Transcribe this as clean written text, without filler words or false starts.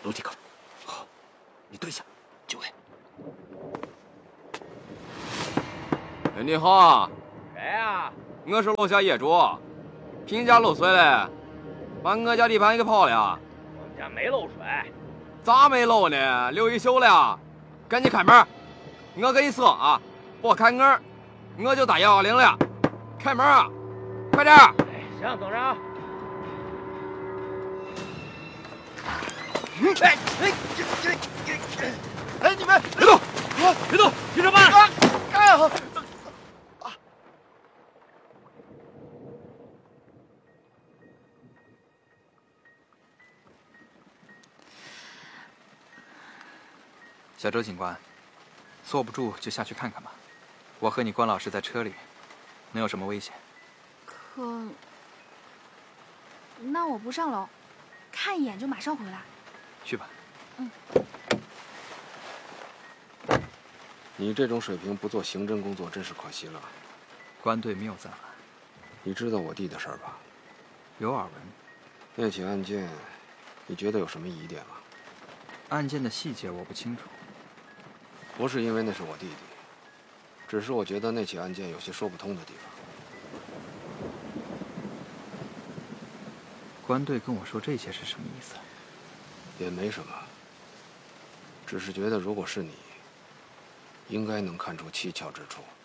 楼梯口。好，你蹲下，就位。 哎，你好啊。 谁呀？ 我是楼下业主，评价漏水了，把我家地盘给泡了。 我们家没漏水。 咋没漏呢？流一宿了，赶紧开门！我跟你说啊，不开门，我就打110了。开门啊，快点！ 哎，行，等着啊。 哎，你们别动！别动！听着办！ 小周警官，坐不住就下去看看吧。我和你关老师在车里，能有什么危险？ 可……那我不上楼，看一眼就马上回来。 去吧。 你这种水平不做刑侦工作真是可惜了。 关队谬赞了。 你知道我弟的事儿吧？ 有耳闻。 那起案件，你觉得有什么疑点吗？ 案件的细节我不清楚。 不是因为那是我弟弟，只是我觉得那起案件有些说不通的地方。 关队跟我说这些是什么意思？ 也没什么，只是觉得如果是你，应该能看出蹊跷之处。